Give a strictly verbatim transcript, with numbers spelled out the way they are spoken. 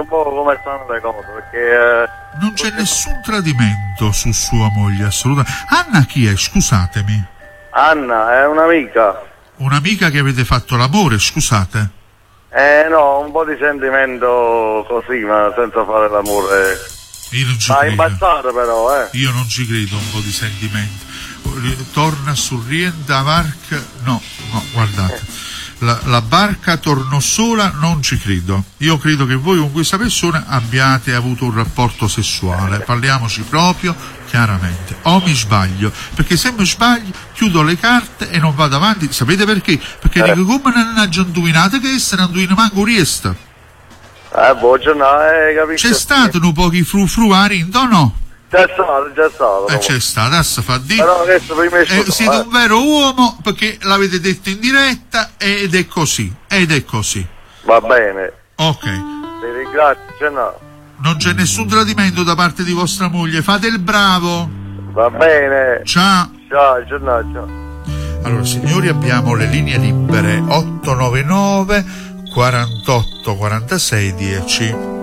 un po' come stanno le cose, perché... Eh, non c'è nessun tradimento su sua moglie, assolutamente. Anna chi è? Scusatemi. Anna è un'amica. Un'amica che avete fatto l'amore, scusate? Eh no, un po' di sentimento così, ma senza fare l'amore. Io non ci Ma credo. imbazzata però, eh. Io non ci credo un po' di sentimento. Torna su rientra barca. No, no, guardate. La, la barca tornò sola, non ci credo. Io credo che voi con questa persona abbiate avuto un rapporto sessuale. Parliamoci proprio chiaramente. O mi sbaglio? Perché se mi sbaglio chiudo le carte e non vado avanti. Sapete perché? Perché eh. dico come non ha già indovinato che essa non indovina manco riesta. Eh, boh, no, eh, capisci? C'è stato un pochi fru fruari, no? C'è stato, c'è stato. Eh, c'è stato, adesso fa di. Però adesso prima è eh, siete eh. un vero uomo perché l'avete detto in diretta ed è così, ed è così. Va bene. Ok. Ti ringrazio, no. Non c'è nessun tradimento da parte di vostra moglie, fate il bravo. Va bene. Ciao. Ciao, ciao, ciao. Allora signori, abbiamo le linee libere otto nove nove quarantotto quarantasei dieci.